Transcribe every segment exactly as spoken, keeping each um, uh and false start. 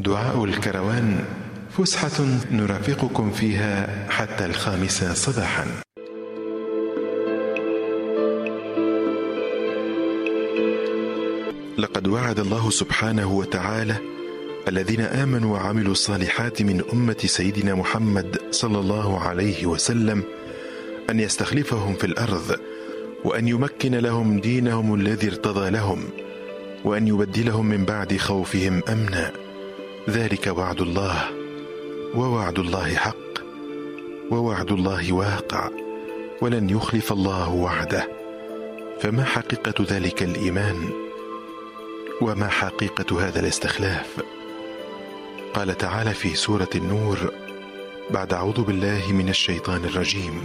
دعاء الكروان، فسحة نرافقكم فيها حتى الخامسة صباحا. لقد وعد الله سبحانه وتعالى الذين آمنوا وعملوا الصالحات من أمة سيدنا محمد صلى الله عليه وسلم أن يستخلفهم في الأرض، وأن يمكن لهم دينهم الذي ارتضى لهم، وأن يبدلهم من بعد خوفهم أمنا. ذلك وعد الله، ووعد الله حق، ووعد الله واقع، ولن يخلف الله وعده. فما حقيقة ذلك الإيمان؟ وما حقيقة هذا الاستخلاف؟ قال تعالى في سورة النور بعد أعوذ بالله من الشيطان الرجيم: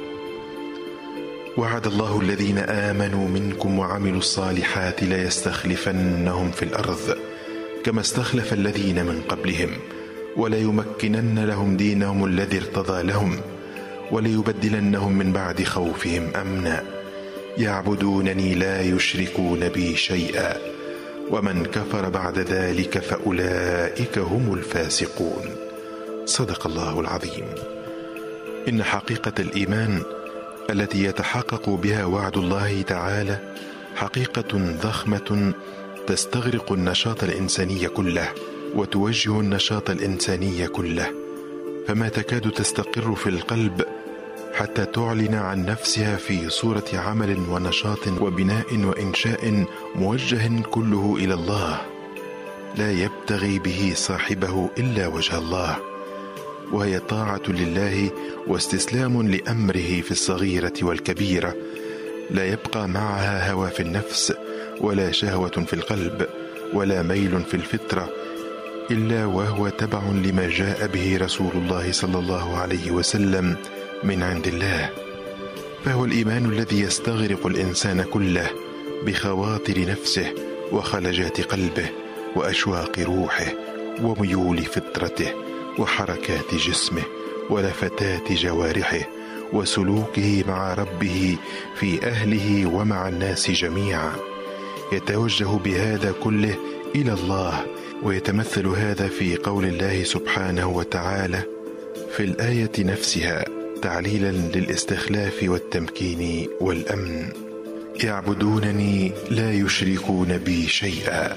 وعد الله الذين آمنوا منكم وعملوا الصالحات ليستخلفنهم في الأرض كما استخلف الذين من قبلهم وليمكنن لهم دينهم الذي ارتضى لهم وليبدلنهم من بعد خوفهم أمنا يعبدونني لا يشركون بي شيئا ومن كفر بعد ذلك فأولئك هم الفاسقون. صدق الله العظيم. إن حقيقة الإيمان التي يتحقق بها وعد الله تعالى حقيقة ضخمة تستغرق النشاط الإنساني كله وتوجه النشاط الإنساني كله، فما تكاد تستقر في القلب حتى تعلن عن نفسها في صورة عمل ونشاط وبناء وإنشاء موجه كله إلى الله، لا يبتغي به صاحبه إلا وجه الله، وهي طاعة لله واستسلام لأمره في الصغيرة والكبيرة، لا يبقى معها هوى في النفس ولا شهوة في القلب ولا ميل في الفطرة، إلا وهو تبع لما جاء به رسول الله صلى الله عليه وسلم من عند الله. فهو الإيمان الذي يستغرق الإنسان كله بخواطر نفسه وخلجات قلبه وأشواق روحه وميول فطرته وحركات جسمه ولفتات جوارحه وسلوكه مع ربه في أهله ومع الناس جميعا، يتوجه بهذا كله إلى الله. ويتمثل هذا في قول الله سبحانه وتعالى في الآية نفسها تعليلا للاستخلاف والتمكين والأمن: يعبدونني لا يشركون بي شيئا.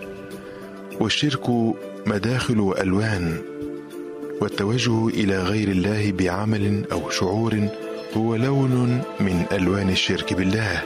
والشرك مداخل وألوان، والتوجه إلى غير الله بعمل أو شعور هو لون من ألوان الشرك بالله.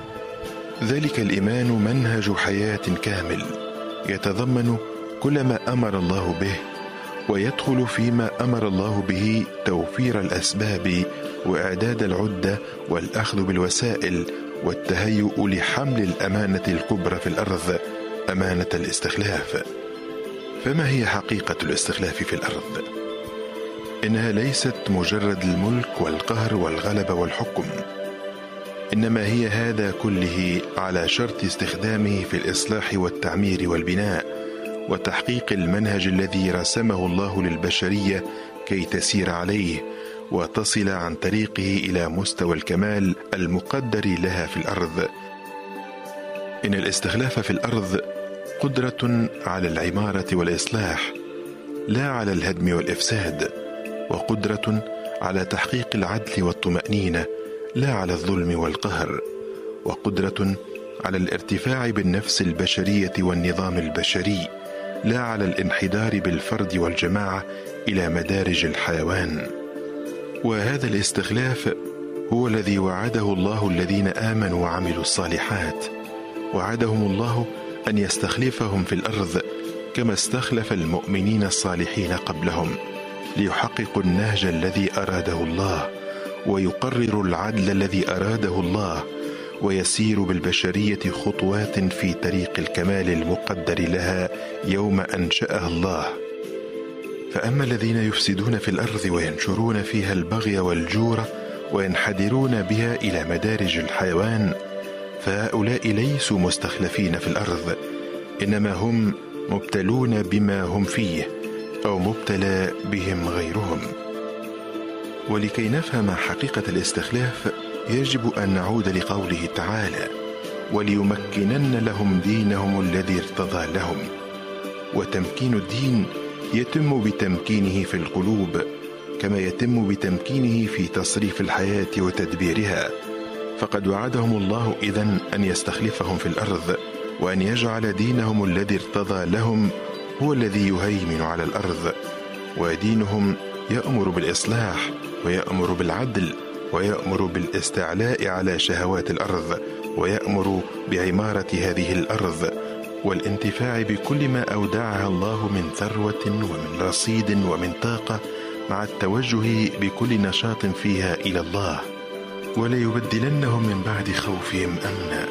ذلك الإيمان منهج حياة كامل يتضمن كل ما أمر الله به، ويدخل فيما أمر الله به توفير الأسباب وإعداد العدة والأخذ بالوسائل والتهيؤ لحمل الأمانة الكبرى في الأرض، أمانة الاستخلاف. فما هي حقيقة الاستخلاف في الأرض؟ إنها ليست مجرد الملك والقهر والغلبة والحكم، إنما هي هذا كله على شرط استخدامه في الإصلاح والتعمير والبناء وتحقيق المنهج الذي رسمه الله للبشرية كي تسير عليه وتصل عن طريقه إلى مستوى الكمال المقدر لها في الأرض. إن الاستخلاف في الأرض قدرة على العمارة والإصلاح، لا على الهدم والإفساد، وقدرة على تحقيق العدل والطمأنينة، لا على الظلم والقهر، وقدرة على الارتفاع بالنفس البشرية والنظام البشري، لا على الانحدار بالفرد والجماعة إلى مدارج الحيوان. وهذا الاستخلاف هو الذي وعده الله الذين آمنوا وعملوا الصالحات. وعدهم الله أن يستخلفهم في الأرض كما استخلف المؤمنين الصالحين قبلهم، ليحققوا النهج الذي أراده الله، ويقرروا العدل الذي أراده الله، ويسير بالبشرية خطوات في طريق الكمال المقدر لها يوم أنشأها الله. فأما الذين يفسدون في الأرض وينشرون فيها البغي والجور وينحدرون بها إلى مدارج الحيوان، فهؤلاء ليسوا مستخلفين في الأرض، إنما هم مبتلون بما هم فيه أو مبتلى بهم غيرهم. ولكي نفهم حقيقة الاستخلاف يجب أن نعود لقوله تعالى: وليمكنن لهم دينهم الذي ارتضى لهم. وتمكين الدين يتم بتمكينه في القلوب، كما يتم بتمكينه في تصريف الحياة وتدبيرها. فقد وعدهم الله إذن أن يستخلفهم في الأرض، وأن يجعل دينهم الذي ارتضى لهم هو الذي يهيمن على الأرض. ودينهم يأمر بالإصلاح، ويأمر بالعدل، ويأمر بالاستعلاء على شهوات الأرض، ويأمر بعمارة هذه الأرض والانتفاع بكل ما أودعها الله من ثروة ومن رصيد ومن طاقة، مع التوجه بكل نشاط فيها إلى الله. وليبدلنهم من بعد خوفهم أمنا.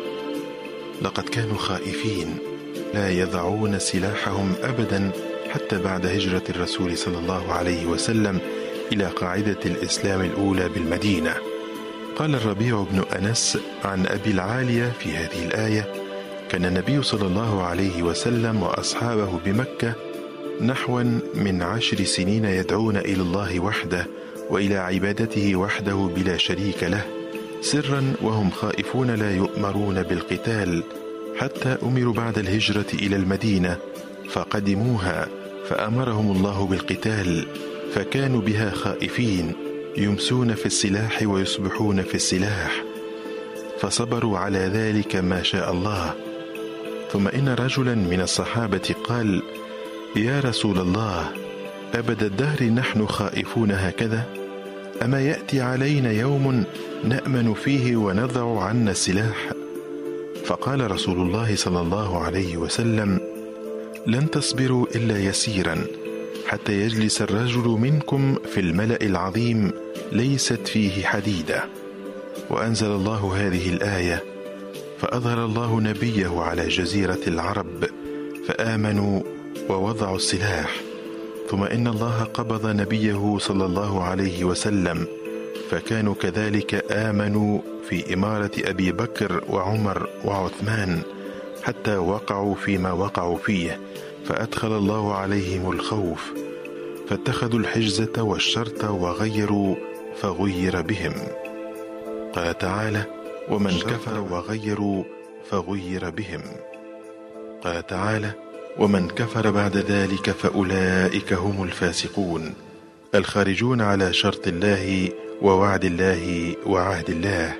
لقد كانوا خائفين لا يضعون سلاحهم أبدا حتى بعد هجرة الرسول صلى الله عليه وسلم إلى قاعدة الإسلام الأولى بالمدينة. قال الربيع بن أنس عن أبي العالية في هذه الآية: كان النبي صلى الله عليه وسلم وأصحابه بمكة نحوا من عشر سنين يدعون إلى الله وحده وإلى عبادته وحده بلا شريك له، سرا وهم خائفون لا يؤمرون بالقتال، حتى أمروا بعد الهجرة إلى المدينة فقدموها فأمرهم الله بالقتال، فكانوا بها خائفين، يمسون في السلاح ويصبحون في السلاح، فصبروا على ذلك ما شاء الله. ثم إن رجلا من الصحابة قال: يا رسول الله، أبد الدهر نحن خائفون هكذا؟ أما يأتي علينا يوم نأمن فيه ونضع عنا السلاح؟ فقال رسول الله صلى الله عليه وسلم: لن تصبروا إلا يسيرا، حتى يجلس الرجل منكم في الملأ العظيم ليست فيه حديدة. وأنزل الله هذه الآية: فأظهر الله نبيه على جزيرة العرب فآمنوا ووضعوا السلاح. ثم إن الله قبض نبيه صلى الله عليه وسلم، فكانوا كذلك آمنوا في إمارة أبي بكر وعمر وعثمان، حتى وقعوا فيما وقعوا فيه، فأدخل الله عليهم الخوف، فاتخذوا الحجزة والشرط وغيروا فغير بهم. قال تعالى: ومن كفر وغيروا فغير بهم. قال تعالى: ومن كفر بعد ذلك فأولئك هم الفاسقون، الخارجون على شرط الله ووعد الله وعهد الله.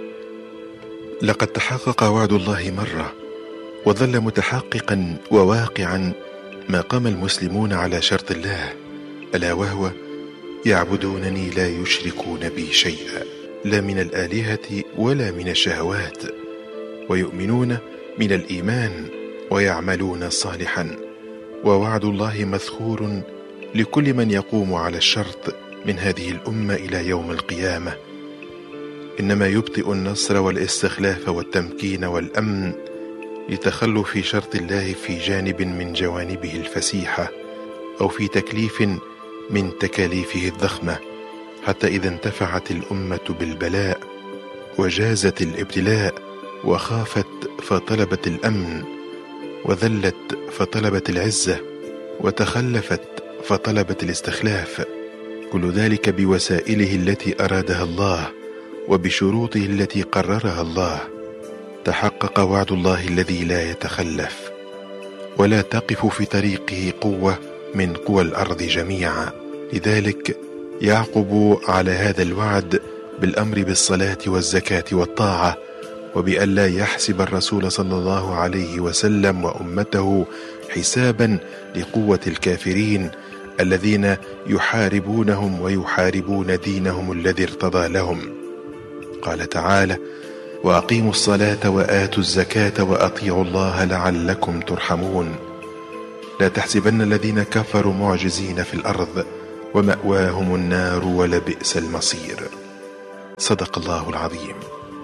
لقد تحقق وعد الله مرة، وظل متحققا وواقعا ما قام المسلمون على شرط الله، ألا وهو: يعبدونني لا يشركون بي شيئا، لا من الآلهة ولا من الشهوات، ويؤمنون من الإيمان ويعملون صالحا. ووعد الله مذخور لكل من يقوم على الشرط من هذه الأمة إلى يوم القيامة. إنما يبطئ النصر والاستخلاف والتمكين والأمن لتخلف شرط الله في جانب من جوانبه الفسيحة، أو في تكليف من تكاليفه الضخمة، حتى إذا انتفعت الأمة بالبلاء وجازت الابتلاء، وخافت فطلبت الأمن، وذلت فطلبت العزة، وتخلفت فطلبت الاستخلاف، كل ذلك بوسائله التي أرادها الله وبشروطه التي قررها الله، تحقق وعد الله الذي لا يتخلف، ولا تقف في طريقه قوة من قوى الأرض جميعا. لذلك يعقب على هذا الوعد بالأمر بالصلاة والزكاة والطاعة، وبألا يحسب الرسول صلى الله عليه وسلم وأمته حسابا لقوة الكافرين الذين يحاربونهم ويحاربون دينهم الذي ارتضى لهم. قال تعالى: وأقيموا الصلاة وآتوا الزكاة وأطيعوا الله لعلكم ترحمون. لا تحسبن الذين كفروا معجزين في الأرض، ومأواهم النار ولبئس المصير. صدق الله العظيم.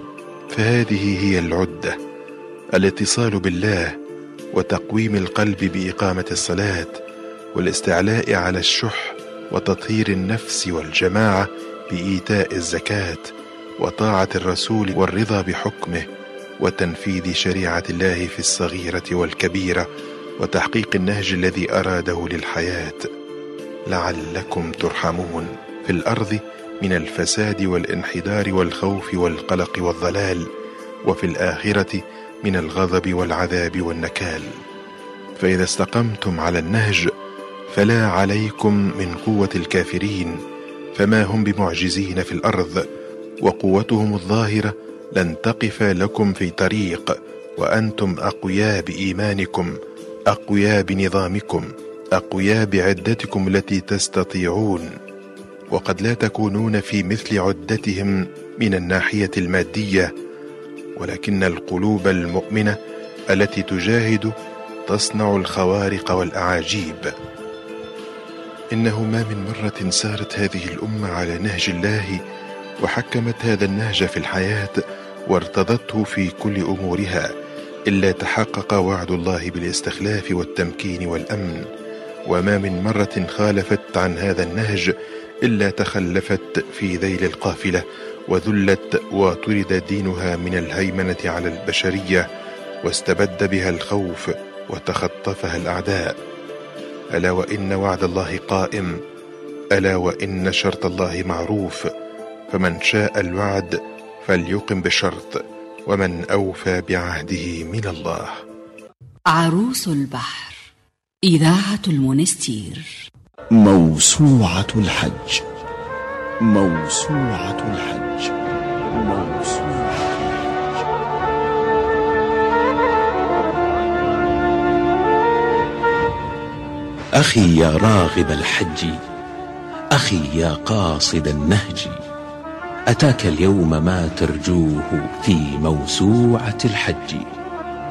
فهذه هي العدة: الاتصال بالله، وتقويم القلب بإقامة الصلاة، والاستعلاء على الشح، وتطهير النفس والجماعة بإيتاء الزكاة، وطاعة الرسول والرضا بحكمه، وتنفيذ شريعة الله في الصغيرة والكبيرة، وتحقيق النهج الذي أراده للحياة. لعلكم ترحمون في الأرض من الفساد والانحدار والخوف والقلق والضلال، وفي الآخرة من الغضب والعذاب والنكال. فإذا استقمتم على النهج فلا عليكم من قوة الكافرين، فما هم بمعجزين في الأرض، وقوتهم الظاهرة لن تقف لكم في طريق، وأنتم أقوياء بإيمانكم، أقوياء بنظامكم، أقوياء بعدتكم التي تستطيعون، وقد لا تكونون في مثل عدتهم من الناحية المادية، ولكن القلوب المؤمنة التي تجاهد تصنع الخوارق والأعاجيب. إنه ما من مرة سارت هذه الأمة على نهج الله وحكمت هذا النهج في الحياة وارتضته في كل أمورها إلا تحقق وعد الله بالاستخلاف والتمكين والأمن، وما من مرة خالفت عن هذا النهج إلا تخلفت في ذيل القافلة وذلت وطرد دينها من الهيمنة على البشرية، واستبد بها الخوف وتخطفها الأعداء. ألا وإن وعد الله قائم، ألا وإن شرط الله معروف، فمن شاء الوعد فليقم بالشرط، ومن أوفى بعهده من الله. عروس البحر، إذاعة المونستير. موسوعة الحج، موسوعة الحج، موسوعة الحج. أخي يا راغب الحج، أخي يا قاصد النهج، أتاك اليوم ما ترجوه في موسوعة الحج.